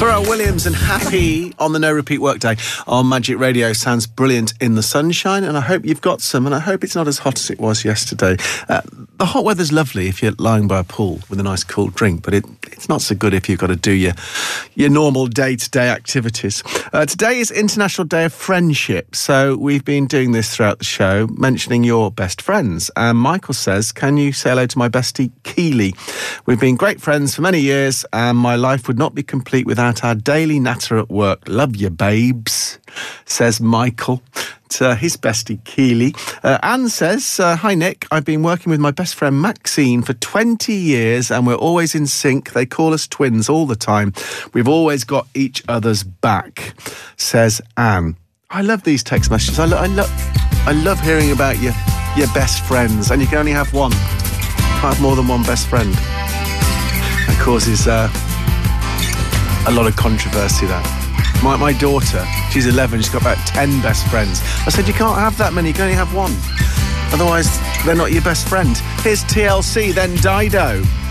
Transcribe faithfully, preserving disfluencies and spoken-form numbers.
Pharrell Williams and Happy on the No Repeat Workday on Magic Radio sounds brilliant in the sunshine, and I hope you've got some, and I hope it's not as hot as it was yesterday. Uh, the hot weather's lovely if you're lying by a pool with a nice cool drink, but it, it's not so good if you've got to do your, your normal day-to-day activities. Uh, today is International Day of Friendship, so we've been doing this throughout the show, mentioning your best friends. And Michael says, can you say hello to my bestie, Keely? We've been great friends for many years, and my life would not be complete without our daily natter at work. Love you, babes, says Michael to his bestie Keely. Uh, Anne says, uh, hi Nick, I've been working with my best friend Maxine for twenty years and we're always in sync. They call us twins all the time. We've always got each other's back, says Anne. I love these text messages. I, lo- I, lo- I love hearing about your, your best friends, and you can only have one. You can't have more than one best friend. It causes uh, a lot of controversy, that. My, my daughter, she's eleven, she's got about ten best friends. I said, you can't have that many, you can only have one. Otherwise, they're not your best friend. Here's T L C, then Dido.